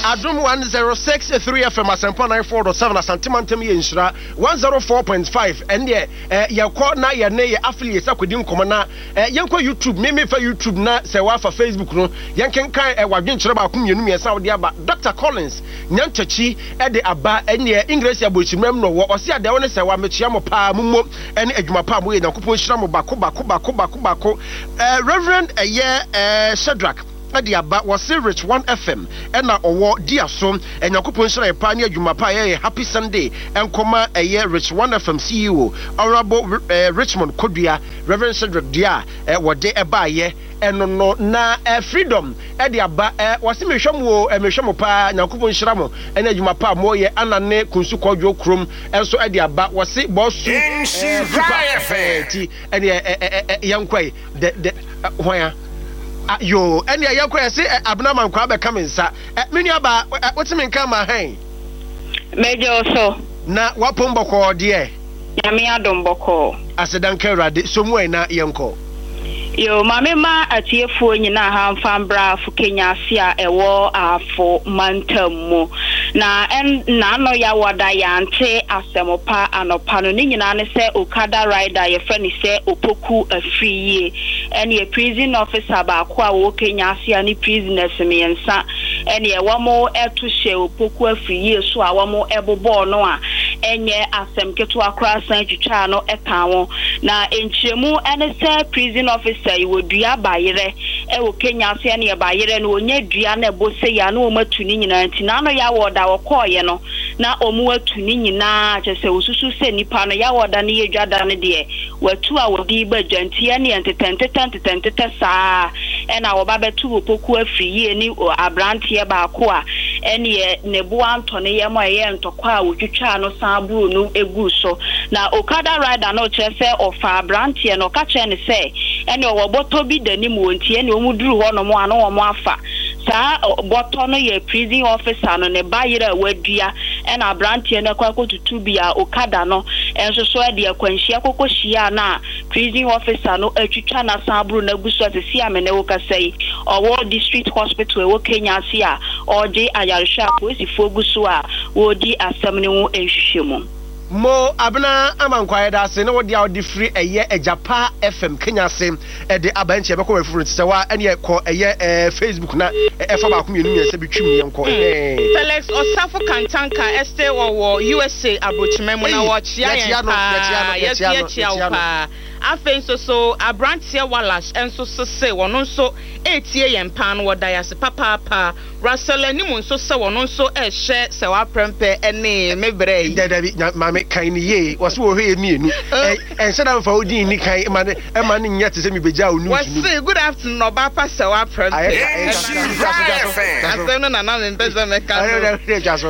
Adum 106.3 FM Asempa 94.7 Asantimantem ye Nshira 104.5 and ye yakọ na ye ne ye affiliate akodi nkomo na yenkọ YouTube me fa YouTube na se wa fa Facebook no yenkenkan wadwen kyerɛ ba komienu miɛnsa wo de aba Dr. Collins nyanchachi de aba ene English abochimram no wo ɔse ade wo ne se wa mekyia mo pa mummo ene adwuma pa mo ye Nyankopɔn hyira mo bako Reverend Shadrach Adiaba was Rich 1 FM and now or dear son and Yakupon Shire Pania Jumapa happy Sunday and comma a year Rich 1 FM CEO Honorable Richmond Kodia Reverend Cedric Dia what day a buy and no na freedom Adiaba was a Mishamu and Mishamopa Yakupon Shramo and a Jumapa Moye Anane Kunsuko Jo Krum and so Adiaba was it boss and young quay the where yo ene yakwa se abnormal kwa be come nsa menu aba wotime nka ma han mejo so na wapomboko de nyame adomboko asedanka rade so mu na yenko yo mame ma atiefo nyina ha mfambra fu Kenya sia ewo afo mantamu na na no ya wada ya nte asemopa anopa no nyina ne se Okada rider ye frɛ ne se opoku afriye ene prison officer ba kwa wo Kenya sia ni prisoners miensa ene wo mo eto hye opoku afriye so a wo mo ebobo no a enye asem keto akra san twitwa no eka wo na enchemu ene se prison officer iwodua bayere ewo Kenya sia ne bayere no onye dua na ebose ya na o matuni nyina ntina no ya woda wokoye no na omu atuni nyina kyese osusu se nipa no ya woda ne yedwada ne de watu a wodi bajantia ne entetentete saa ena wo ba betu opoku afriye ni abrantie ba ko a ene nebu antone ye mo ye ntokwa a wotwitwa no san buru no egu so na Okada rider no kyese ofa abrantie no ka kye ne se ene wo boto bi dani mu ontie ne omuduru ho no mo ano wo mo afa saa boto no ye prison officer no ne bayira wadua ena abrantie no kwa kotutu bia Okada no enso so de akwanhia kokohia na prison officer no atwitwa na san buru na guso asesi amene wo kasai owo district hospital e wo Kenya sia odi ayarisha polisi foguso a wodi asamne wo ehwehwemu mo abna amankwaye da se na wodi a free eye Ejapa FM Kenya se de abanche be ko wafuru se wa ene ko eye Facebook na efa ba ko mienu miense bitwim yenko Felix Osafo Kantanka este wo USA abrochimemu na wo chia ya afen so abrantie Wallace enso se wono nso etie yempa no wodayase papa Russell animu nso se wono nso ehye se wa prempe ene mebre dedabi mame kan ni ye wose wo hwe mienu ense da mfa odin ni kan ema ne nya te se mi beja onu wose good afternoon oba se wa prempe asem no na na mbeza meka